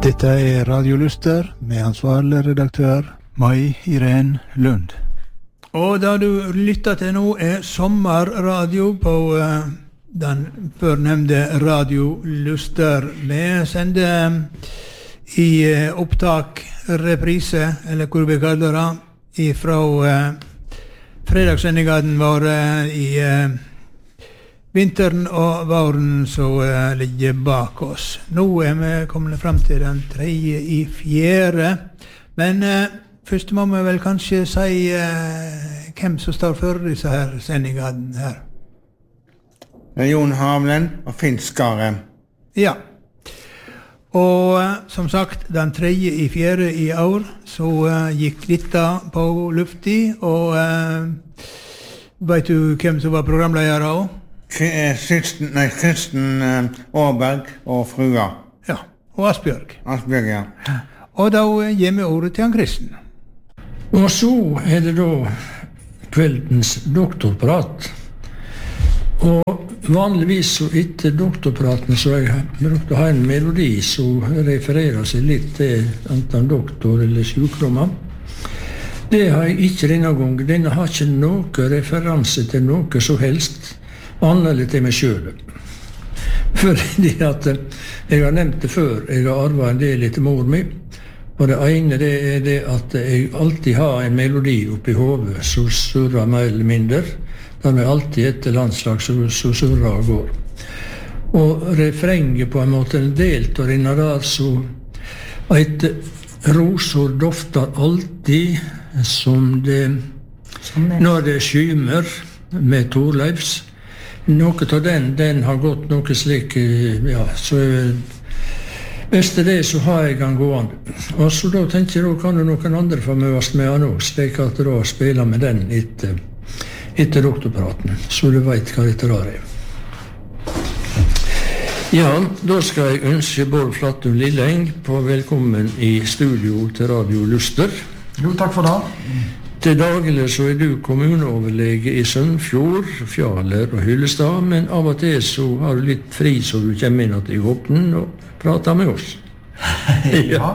Dette Radio Luster med ansvarlig redaktør Mai Irene Lund. Og det du lytter til nå sommerradio på den førnevnte Radio Luster. Vi sender i opptak, reprise, eller hvor vi kaller det, fra fredagssendingen vår i vinteren og våren som ligger bak oss. Nå vi kommet frem til den 3.4. Men først må vi vel kanskje si hvem som står for disse her sendingene her. Jon Havlen og Finn Skare. Ja. Og som sagt, den 3.4. i år så gikk dette på lufti, og vet du hvem som var programleder da? Kristen Åberg og frua. Ja, og Asbjørg. Asbjørg, ja. Og da gir vi ordet til han Kristen. Og så det da kveldens doktorprat. Og vanligvis så etter doktorpraten så jeg brukte å ha en melodi som refererer seg litt til enten doktor eller sykdommer. Det har jeg ikke denne gangen. Denne har ikke noe referanse til noe som helst annerledes til meg selv. Fordi at jeg har nevnt det før, jeg har arvet en del etter mor mi, og det ene det det at jeg alltid har en melodi oppi hodet som surrer mer eller mindre, der vi alltid etter landslag så surrer og går. Og refrenget på en måte delt og denne der så et rosor dofter alltid som det når det skymer med Torleifs. Noe av den har gått noe slik, ja, så hvis det så har jeg den gående. Og så da tenker jeg, da kan jo noen andre få møtes med han også, slik at da spiller med den etter doktorpraten, så du vet hva dette der Ja, da skal jeg ønske Bård Flattum Lilleng på velkommen i studio til Radio Luster. Jo, takk for det. Til daglig så du kommuneoverlege i Sønfjord, Fjaler og Hyllestad, men av og til så har du litt fri så du kommer inn til Håpten og prater med oss. Ja,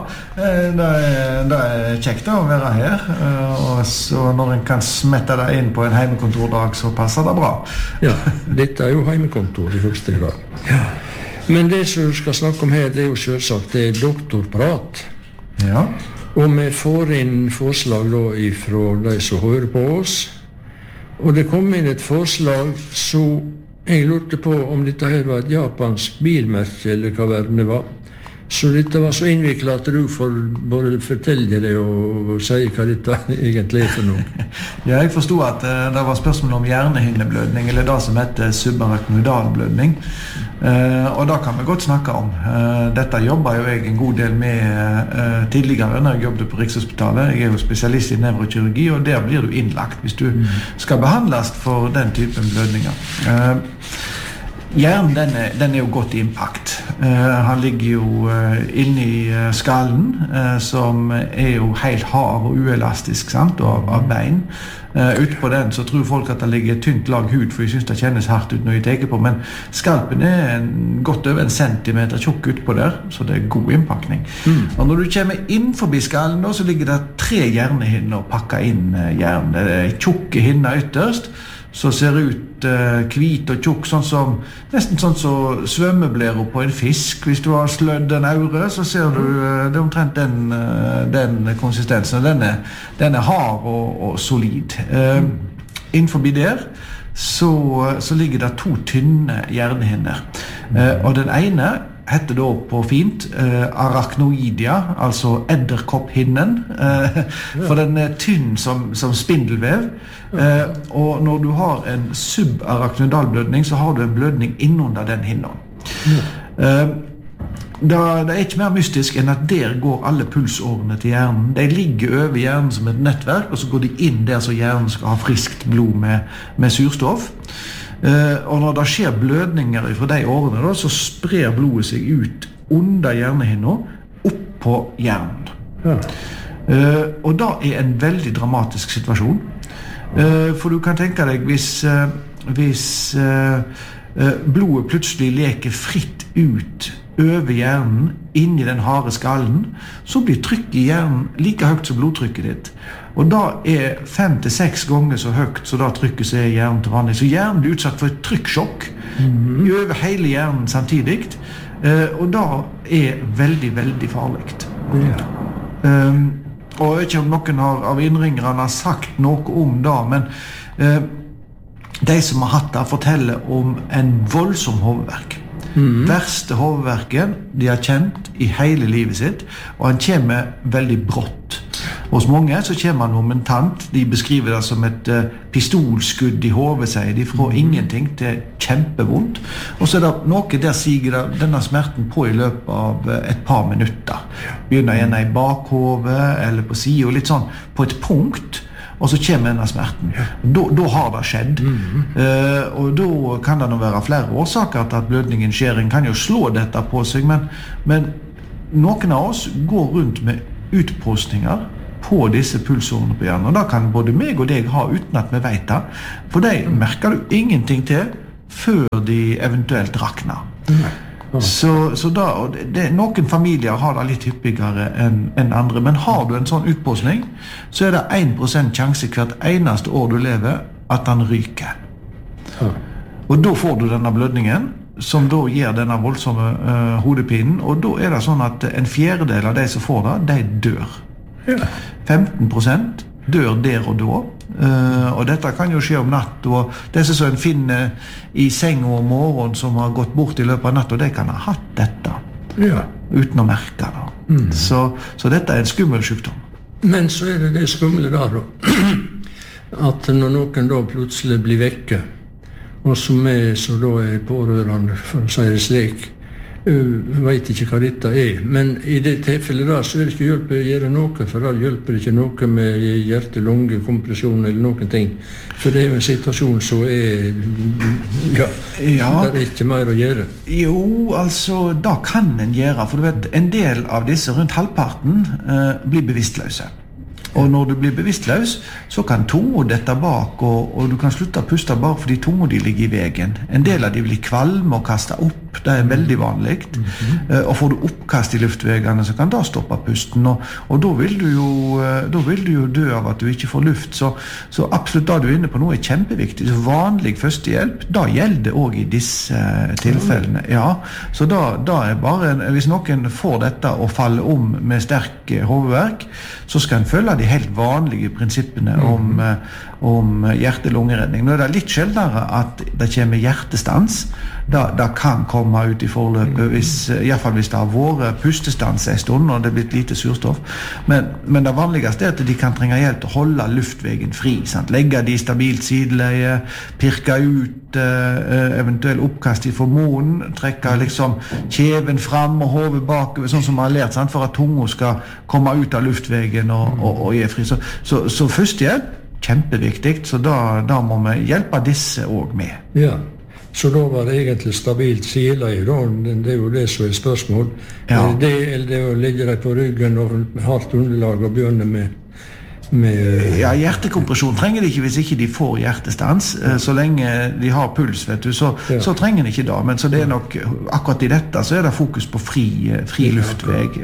det kjekt å være her, og så når en kan smette det inn på en heimekontordag så passer det bra. Ja, dette jo heimekontor i første grad. Ja. Men det som du skal snakke om her, det jo selvsagt det doktorprat. Ja. Og vi får inn forslag da fra de som hører på oss. Og det kom inn et forslag så jeg lurte på om dette her var et japansk bilmerke eller hva verden det var. Så dette var så innviklet at du får både fortelle det og si hva dette egentlig for noe. Ja, jeg forstod at det var spørsmål om hjernehinneblødning, eller det som heter subarachnoidalblødning. Og det kan vi godt snakke om. Dette jobber jo jeg en god del med tidligere når jeg jobbet på Rikshospitalet. Jeg jo spesialist i nevrokirurgi, og der blir du innlagt hvis du skal behandles for den typen blødninger. Hjernen den jo godt i impakt. Han ligger jo inne i skallen, som jo helt hard og uelastisk, sant, av bein. Ute på den så tror folk at det ligger et tynt lag hud, for jeg synes det kjennes hardt ut når jeg teker på, men skalpen godt over 1 centimeter tjukk ut på der, så det god innpakning. Og når du kommer inn forbi skallen da, så ligger det 3 hjernehinner og pakker inn hjernen. Det tjukke hinner ytterst, så ser ut hvit og tjukk, nesten sånn som svømmeblærer på en fisk. Hvis du har slødd en aure, så ser du det omtrent den konsistensen. Den hard og solid. Innenfor der så ligger det 2 tynne hjernehinner. Og den ene heter da på fint arachnoidia, altså edderkopphinnen, for den tynn som spindelvev. Og når du har en subarachnoidalblødning, så har du en blødning innunder den hinnen. Det ikke mer mystisk enn at der går alle pulsårene til hjernen. De ligger over hjernen som et nettverk, og så går de inn der så hjernen skal ha friskt blod med surstoff. Og når det skjer blødninger fra de årene da, så sprer blodet seg ut under hjernehinna opp på hjernen. Ja. Og da en veldig dramatisk situasjon. For du kan tenke deg hvis blodet plutselig leker fritt ut over hjernen, inn I den harde skallen, så blir trykket I hjernen like høyt som blodtrykket ditt. Og da 5 til 6 ganger så høyt så da trykket seg I hjernen til vanlig. Så hjernen blir utsatt for et trykksjokk over hele hjernen samtidig. Og da veldig, veldig farlig. Og jeg vet ikke om noen av innringerne har sagt noe om det, men de som har hatt det forteller om en voldsom hovedverk. Verste hovedverken de har kjent I hele livet sitt, og han kommer veldig brått. Hos mange så kommer han momentant, de beskriver det som et pistolskudd I hovedet, sier de, fra ingenting til kjempevondt. Og så det noe der siger denne smerten på I løpet av et par minutter. Begynner gjerne I bakhovet eller på siden, litt sånn på et punkt, og så kommer denne smerten. Da har det skjedd. Og da kan det nå være flere årsaker til at blødningen skjer. En kan jo slå dette på seg, men noen av oss går rundt med utpostninger på disse pulsårene på hjernen. Og da kan både meg og deg ha uten at vi vet det. For de merker du ingenting til før de eventuelt rakner. Så da, noen familier har det litt hyppigere enn andre, men har du en sånn utpostning, så det 1% sjanse hvert eneste år du lever at den ryker. Og da får du denne blødningen, som da gir denne voldsomme hodepinen, og da det sånn at en fjerdedel av de som får det, de dør. 15% dør der og da, og dette kan jo skje om natt, og disse som en finner I seng om morgenen som har gått bort I løpet av natt, og de kan ha hatt dette uten å merke det. Så dette en skummel sykdom. Men så det skumle da, at når noen da plutselig blir vekke, og som så da pårørende, for å si det slik, vet ikke hva dette men I det tilfellet da, så det ikke hjelp å gjøre noe, for da hjelper det ikke noe med hjerte-lunge-kompresjon eller noen ting, for det jo en situasjon som det ikke mer å gjøre. Jo, altså, da kan en gjøre, for du vet, en del av disse, rundt halvparten, blir bevisstløse. Og når du blir bevisstløs, så kan tunga dette bak, og du kan slutte å puste bak fordi tunga de ligger I vegen. En del av de blir kvalme og kaste opp, det veldig vanlig. Og får du oppkast I luftvegene, så kan det stoppe pusten, og da vil du jo dø av at du ikke får luft. Så absolutt det du inne på nå kjempeviktig. Så vanlig førstehjelp, da gjelder det også I disse tilfellene. Ja, så da bare, hvis noen får dette og faller om med sterk hovedverk, så skal en følge de helt vanlige prinsippene om hjerte-lungeredning. Nå det litt sjeldnere at det kommer hjertestans. Det kan komme ut I forløpet, I hvert fall hvis det har vært pustestans en stund, og det blitt lite surstoff. Men det vanligste at de kan trenge hjelp til å holde luftvegen fri. Sant? Legge de stabilt sideleie, pirke ut eventuell oppkast I formoden, trekke liksom kjeven fram og hovedet bakover, sånn som man har lært, sant? For at tunga skal komme ut av luftvegen og gjøre fri. Så førstehjelp, kjempeviktig, så da må vi hjelpe disse også med. Ja. Så da var det egentlig stabilt sideleie, det jo det som spørsmål. Det å ligge deg på ryggen og hardt underlag og begynne med Ja, hjertekompresjon trenger de ikke hvis ikke de får hjertestans. Så lenge de har puls, vet du, så trenger de ikke det. Men så det nok, akkurat I dette, så det fokus på fri luftveg.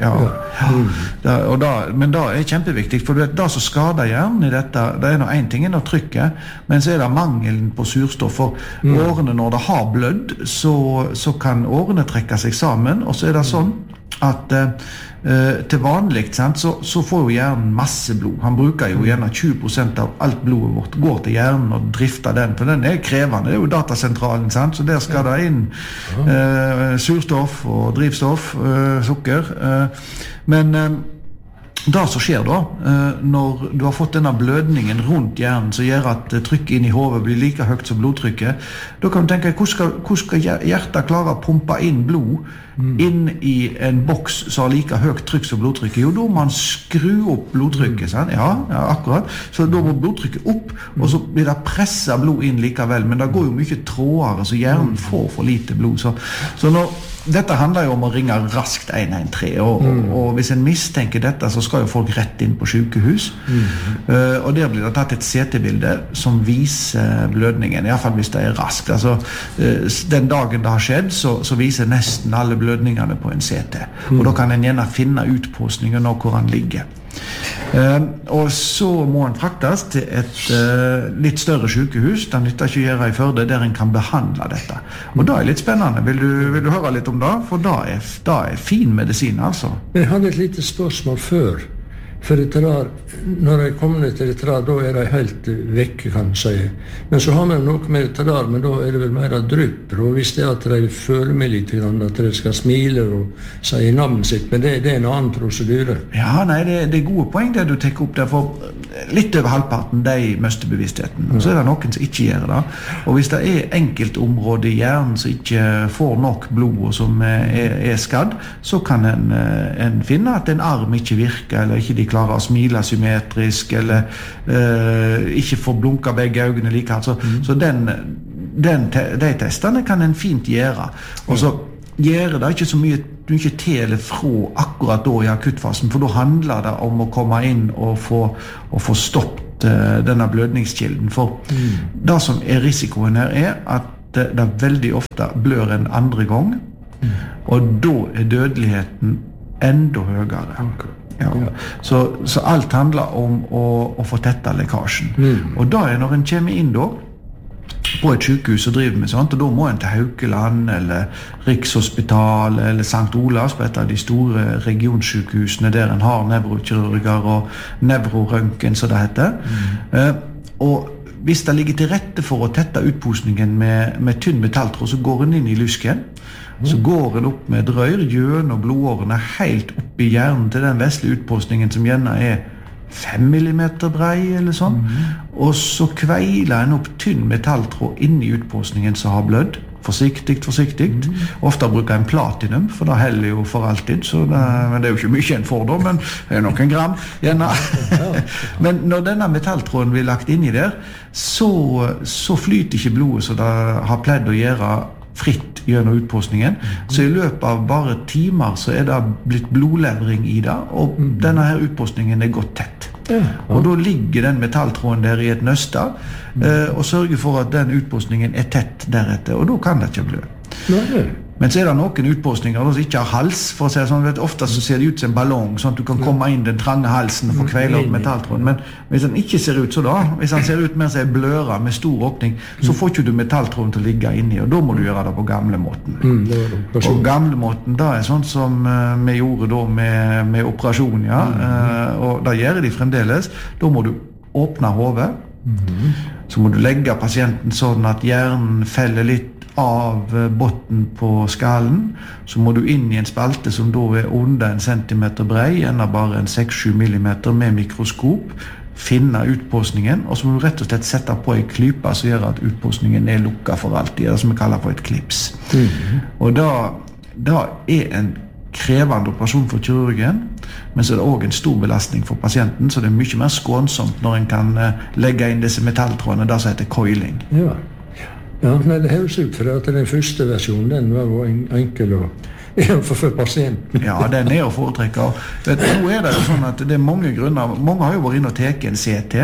Men det kjempeviktig, for du vet, det som skader hjernen I dette, det noe en ting å trykke, men så det mangelen på surstoff. For årene, når det har blødd, så kan årene trekke seg sammen, og så det sånn at til vanlig så får jo hjernen masse blod. Han bruker jo gjerne 20% av alt blodet vårt går til hjernen og drifter den, for den krevende. Det jo datasentralen, sant? Så der skal det inn surstoff og drivstoff, sukker. Men det som skjer da, når du har fått denne blødningen rundt hjernen som gjør at trykket inn I hovedet blir like høyt som blodtrykket, da kan du tenke, hvor skal hjertet klare å pumpe inn blod inn I en boks som har like høyt trykk som blodtrykket? Jo, da må man skru opp blodtrykket, sant? Ja, akkurat. Så da må blodtrykket opp, og så blir det presset blod inn likevel, men det går jo mye trådere, så hjernen får for lite blod. Så når dette handler jo om å ringe raskt 113, og hvis en mistenker dette, så skal jo folk rett inn på sykehus. Og der blir det tatt et CT-bilde som viser blødningen, i hvert fall hvis det er raskt. Altså, den dagen det har skjedd, så viser nesten alle blødningene på en CT. Og da kan en gjerne finne utpåsningen og hvor han ligger. Og så må han fraktes til et litt større sykehus. Det nytter ikke å gjøre i Førde, der en kan behandle dette. Og da er litt spennende. Vil du høre litt om det? For da er fin medisin, altså. Jeg hadde et lite spørsmål før. For når jeg kommer ned til dette da er de helt vekke, kan jeg si. Men så har vi noe med dette men da er det vel mer drypper. Og hvis det er at de føler meg litt, at de skal smile og si navnet sitt, men det er en annen prosedyre. Ja, nei, det er gode poeng det du tenker opp der, for litt over halvparten de mister bevisstheten. Og så er det noen som ikke gjør det. Og hvis det er enkeltområder i hjernen som ikke får nok blod og som er skadd, så kan en finne at en arm ikke virker, eller ikke de klarer å smile symmetrisk, eller ikke får blunka begge øynene like. Så de testene kan en fint gjøre. Og så gjør det ikke så mye til eller fra akkurat da i akuttfasen, for da handler det om å komme inn og få stoppet denne blødningskilden. For det som er risikoen her er at det veldig ofte blør en andre gang, og da er dødeligheten enda høyere. Ja. Så alt handler om å få tettet lekkasjen. Og da er når en kommer inn da på et sykehus og driver med sånt, og da må en til Haukeland eller Rikshospital eller St. Olavs på et av de store regionsykehusene der en har nevrokirurger og nevrorøntgen, som det heter. Og hvis det ligger til rette for å tette utposningen med tynn metalltråd, så går en inn i lysken. Så går en opp med et rør gjennom blodårene helt opp i hjernen til den vesle utpostningen som gjerne er 5 millimeter brei eller sånn. Og så kveiler en opp tynn metalltråd inn i utpostningen som har blødd. Forsiktig. Ofte bruker en platinum, for da heller jo for alltid. Men det er jo ikke mye en får da, men det er noen gram. Gjerne. Men når denne metalltråden blir lagt inn i der, så flyter ikke blodet så det har pledd å gjøre fritt gjennom utpostningen. Så i løpet av bare timer så er det blitt blodlevring i det, og denne her utpostningen er gått tett. Og da ligger den metalltråden der i et nøste og sørger for at den utpostningen er tett deretter, og da kan det ikke blø. Men så er det noen utpostninger som ikke har hals, for å si det sånn, ofte så ser det ut som en ballong, sånn at du kan komme inn den trange halsen og få kveile opp metalltråden. Men hvis den ikke ser ut så da, hvis den ser ut mer som en bløra med stor åpning, så får ikke du metalltråden til å ligge inni, og da må du gjøre det på gamlemåten. Og gamlemåten, da er sånn som vi gjorde da med operasjon, ja, og da gjør de fremdeles. Da må du åpne hodet, så må du legge pasienten sånn at hjernen feller litt av botten på skallen, så må du inn i en spalte som da er under 1 centimeter brei, gjerne bare 6-7 millimeter med mikroskop, finne utpostningen, og så må du rett og slett sette på en klype som gjør at utpostningen er lukket for alltid, det som vi kaller for et klips. Og da er en krevende operasjon for kirurgen, men så er det også en stor belastning for pasienten, så det er mye mer skånsomt når en kan legge inn disse metalltrådene, det som heter coiling. Ja, nei, det høres ut for at den første versjonen, den var jo enkel for pasienten. Ja, den er å foretrekke. Nå er det jo sånn at det er mange grunner. Mange har jo vært inne og teke en CT,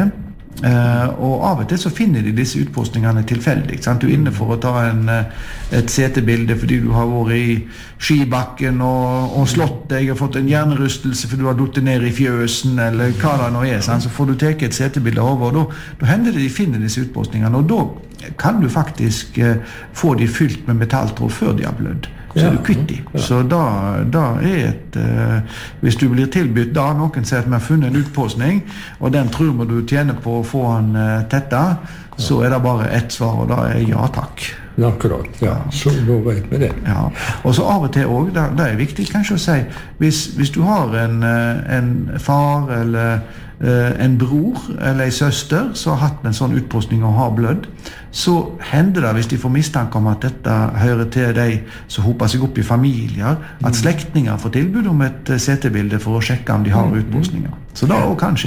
og av og til så finner de disse utpostningene tilfeldig. Sant? Du er inne for å ta et CT-bilde fordi du har vært i skibakken og slått deg og fått en hjernerystelse fordi du har duttet ned i fjøsen, eller hva det nå er. Sant? Så får du teke et CT-bilde over, og da hender det de finner disse utpostningene, og da kan du faktisk få de fylt med metalltråd før de har blødd. Så er du kvitt de. Så da er hvis du blir tilbudt da, noen sier at vi har funnet en utpostning, og den tror vi du tjener på å få den tetta, så er det bare ett svar, og da er ja takk. Akkurat, ja. Så da vet vi det. Ja, og så av og til også, det er viktig kanskje å si, hvis du har en far eller en bror eller en søster som har hatt en sånn utpostning og har blødd, så hender det, hvis de får mistanke om at dette hører til de som hoper seg opp i familier, at slektninger får tilbud om et CT-bilde for å sjekke om de har utpostninger. Så det også kan skje.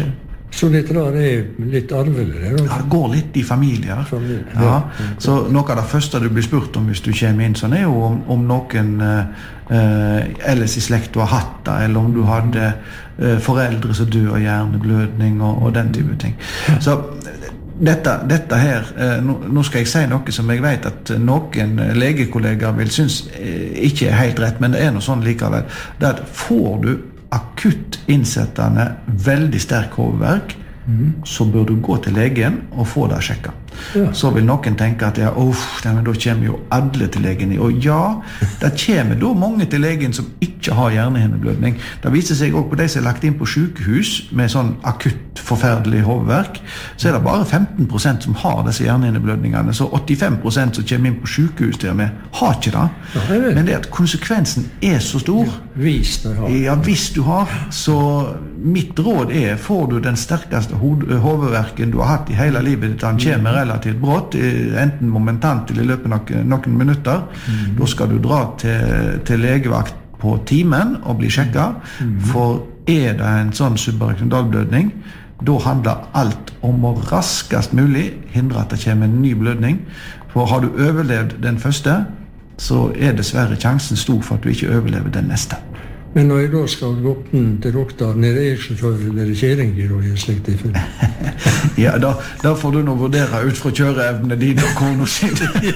Så dette der litt arvelig? Ja, det går litt i familier. Ja. Så noe av det første du blir spurt om hvis du kommer inn sånn, jo om noen ellers i slekt du har hatt det, eller om du hadde foreldre som dør av hjerneblødning og den type ting. Så dette her, nå skal jeg si noe som jeg vet at noen legekollegaer vil synes ikke helt rett, men det noe sånn likevel. Det at får du akutt innsettende veldig sterk hovedverk, så bør du gå til legen og få det sjekket. Ja. Så vil noen tenke at men da kommer jo alle til legen. Og ja, det kommer da mange til legen som ikke har hjernehinneblødning. Det viser seg også på de som lagt inn på sykehus med sånn akutt forferdelig hovedverk, så det bare 15% som har disse hjernehinneblødningene. Så 85% som kommer inn på sykehus der med har ikke det. Ja, men det at konsekvensen så stor. Ja, hvis du har. Så mitt råd får du den sterkeste hovedverken du har hatt i hele livet ditt, han kommer relativt brått, enten momentant eller i løpet av noen minutter. Da skal du dra til legevakt på timen og bli sjekket, for det en sånn subarachnoidalblødning, da handler alt om å raskest mulig hindre at det kommer en ny blødning. For har du overlevd den første, så dessverre sjansen stor for at du ikke overlever den neste. Men når jeg da skal gå til doktoren, det ikke for kjøringer og slikt i full? Ja, da får du nå vurdere ut fra kjøreevnene dine og kone sin.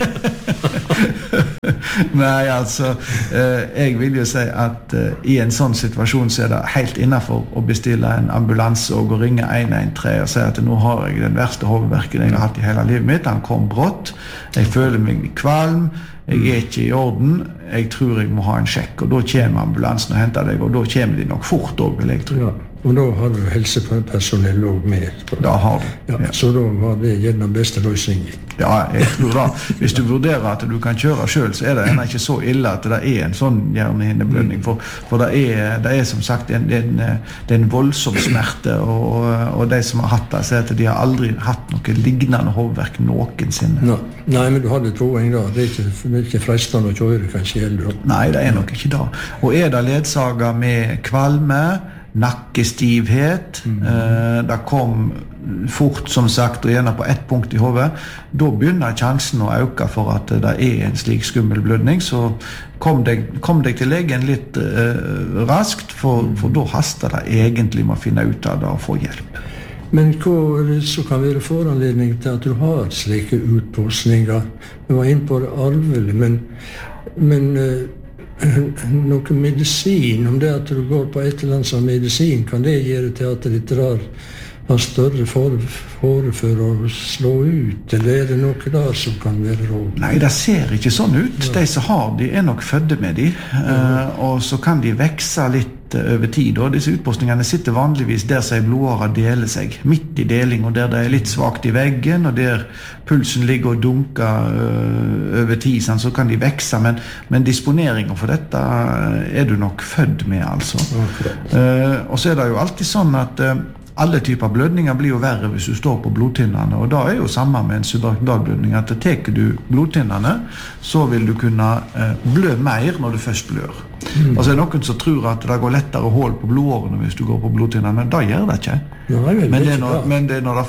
Nei, altså, jeg vil jo si at i en sånn situasjon så det helt innenfor å bestille en ambulanse og gå ringe 113 og si at nå har jeg den verste hovedverken jeg har hatt i hele livet mitt. Han kom brått, jeg føler meg kvalm, jeg ikke i orden, jeg tror jeg må ha en sjekk, og da kommer ambulansen og henter deg, og da kommer de nok fort også, vil jeg tro. Ja, og da har du helsepersonell også med. Da har du. Ja, ja. Så da var det gjerne beste løsningen. Ja, jeg tror da. Hvis du vurderer at du kan kjøre selv, så det ikke så ille at det en sånn hjernehinneblødning, for det som sagt en voldsom smerte, og de som har hatt det, sier at de har aldri hatt noe lignende hovedverk noensinne. Nei, men du hadde poeng da. Det ikke fristende å kjøre, kanskje heller. Nei, det nok ikke da. Og det ledsaget med kvalme, nakkestivhet, det kom fort, som sagt, og gjerne på ett punkt i hodet, da begynner sjansen å øke for at det en slik skummel blødning, så kom deg til legen litt raskt, for da haster det egentlig med å finne ut av det og få hjelp. Men hva så kan være foranledning til at du har slike utpåsninger? Du var inne på det arvelig, men noe medisin, om det at du går på et eller annet som medisin, kan det gjøre til at det har større fare for å slå ut, eller det noe der som kan være råd? Nei, det ser ikke sånn ut. De som har de nok fødde med de, og så kan de vekse litt over tid, og disse utpostningene sitter vanligvis der som blodårer deler seg, midt i deling, og der det litt svagt i veggen, og der pulsen ligger og dunker over tid, så kan de vekse, men disponeringen for dette du nok født med, altså. Og så det jo alltid sånn at alle typer blødninger blir jo verre hvis du står på blodtynnene, og da jo samme med en subarachnoidalblødning, at teker du blodtynnene, så vil du kunne blø mer når du først blør. Og så noen som tror at det går lettere hål på blodårene hvis du går på blodtynnene, men da gjør det ikke. Men det når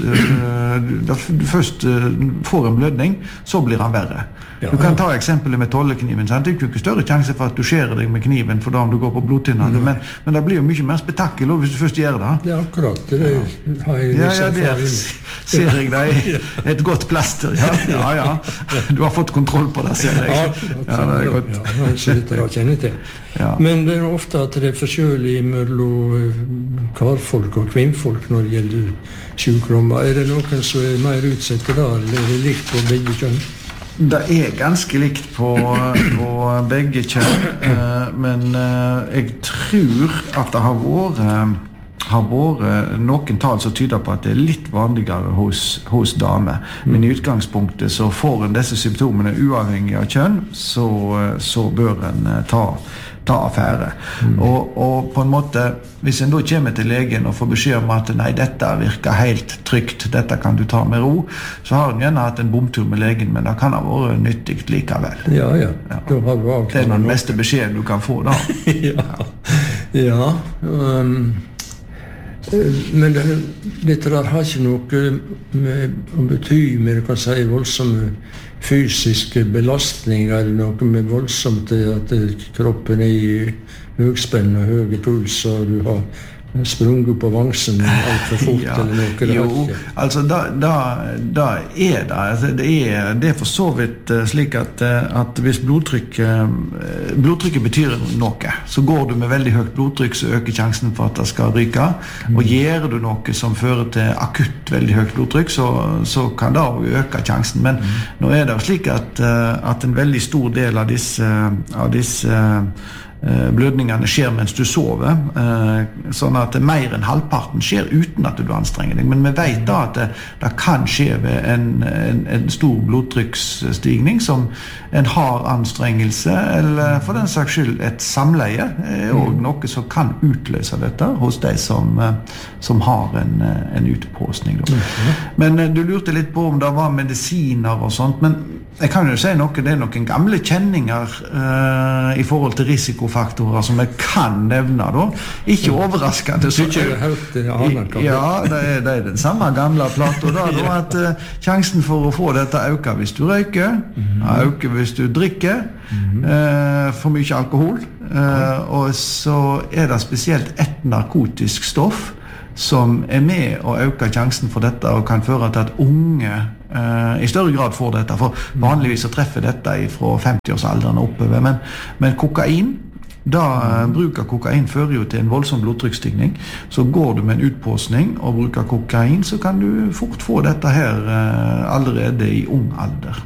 du først får en blødning, så blir han verre. Du kan ta eksempelet med tollekniven, sant? Det jo ikke større sjanse for at du skjærer deg med kniven for da om du går på blodtynnene, men det blir jo mye mer spetakkel hvis du først gjør det. Det akkurat, det har jeg det ser jeg deg et godt plaster. Ja. Du har fått kontroll på det, ser jeg. Ja, det godt. Ja, så dette da kjenner jeg til. Ja. Men det ofte at det forskjellig mellom karfolk og kvinnfolk når det gjelder sykdommer. Det noen som mer utsatte da, eller det likt på begge kjønn? Det ganske likt på begge kjønn, men jeg tror at det har vært noen tall som tyder på at det litt vanligere hos damer. Men i utgangspunktet så får en disse symptomene uavhengig av kjønn, så bør en ta affære. Og på en måte, hvis en da kommer til legen og får beskjed om at nei, dette virker helt trygt, dette kan du ta med ro, så har en gjerne hatt en bomtur med legen, men det kan ha vært nyttig likevel. Ja. Da har du avklart. Det den beste beskjeden du kan få da. Ja. Men dette der har ikke noe med å bety med, du kan si, voldsomme fysiske belastninger, eller noe med voldsomt at kroppen er i høgspenn og høy puls, og du har sprunget på vangsen alt for fort, eller noe. Jo, altså da er det. Altså, det for så vidt slik at hvis blodtrykket betyr noe, så går du med veldig høyt blodtrykk, så øker sjansen for at det skal ryke. Og gjør du noe som fører til akutt veldig høyt blodtrykk, så kan det også øke sjansen. Men nå er det jo slik at en veldig stor del av disse blødningene skjer mens du sover, sånn at mer enn halvparten skjer uten at du anstrenger deg. Men vi vet da at det kan skje ved en stor blodtrykksstigning som en hard anstrengelse, eller for den saks skyld et samleie, og noe som kan utløse dette hos de som har en utpåsning. Men du lurte litt på om det var medisiner og sånt, men jeg kan jo si noe, det er noen gamle kjenninger i forhold til risikofaktorer som jeg kan nevne da. Ikke overraskende. Ja, det er den samme gamle plato da, at sjansen for å få dette øker hvis du røyker, øker hvis du drikker for mye alkohol, og så er det spesielt et narkotisk stoff som er med å øke sjansen for dette og kan føre til at unge i større grad får dette, for vanligvis så treffer dette fra 50-årsalderen oppover, men kokain, bruk av kokain fører jo til en voldsom blodtrykksstigning. Så går du med en utpåsning og bruker kokain, så kan du fort få dette her allerede i ung alder.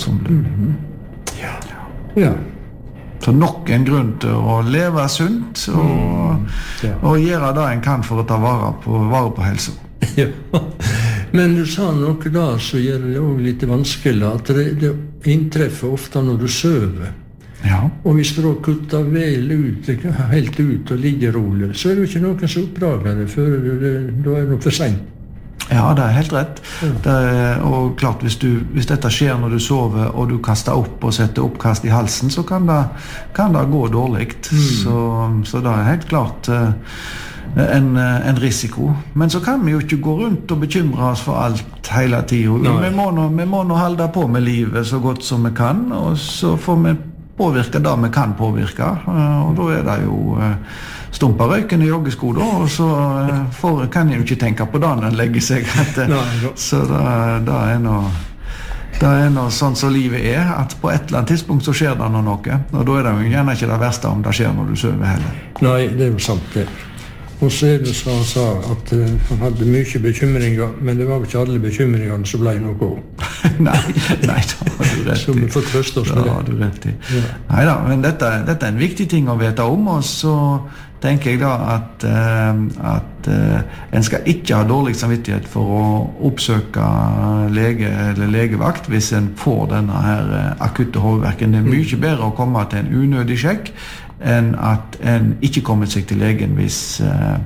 Ja. Så nok en grunn til å leve sunt og gjøre det en kan for å ta vare på helse. Ja. Men du sa noe da så gjør det også litt vanskelig at det inntreffer ofte når du søver. Ja. Og hvis du da kutter helt ut og ligger rolig, så er det jo ikke noen som oppdager det før da er det for sent. Ja, det er helt rett. Og klart, hvis dette skjer når du sover og du kaster opp og setter oppkast i halsen, så kan det gå dårlig. Så det er helt klart en risiko. Men så kan vi jo ikke gå rundt og bekymre oss for alt hele tiden. Vi må nå holde på med livet så godt som vi kan, og så får vi påvirke det vi kan påvirke. Og da er det jo stumpa røyken i joggesko da, og så kan jeg jo ikke tenke på det når en legger seg. Så det er noe sånn som livet er, at på et eller annet tidspunkt så skjer det noe, og da er det jo gjerne ikke det verste om det skjer når du sover heller. Nei, det er jo sant det. Og så er det så han sa at han hadde mye bekymringer, men det var ikke alle bekymringene som ble noe. Nei, da har du rett i. Så vi får trøste oss med det. Da har du rett i. Ja. Neida, men dette er en viktig ting å vite om, og så tenker jeg da at en skal ikke ha dårlig samvittighet for å oppsøke lege eller legevakt hvis en får denne her akutte hovedverken. Det er mye bedre å komme til en unødig sjekk enn at en ikke kommer seg til legen hvis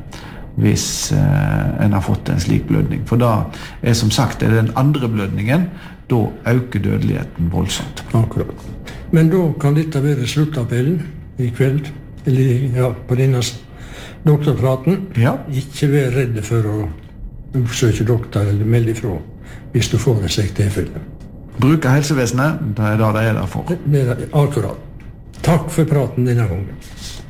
en har fått en slik blødning. For da er som sagt den andre blødningen, da øker dødeligheten voldsomt. Akkurat. Men da kan dette være sluttappellen i kveld, eller på denne doktorpraten. Ja. Ikke være redde for å oppsøke doktor eller melde ifra hvis du får en slik tilfelle. Bruke helsevesenet, det er det der for. Det er akkurat. Takk for praten denne gangen.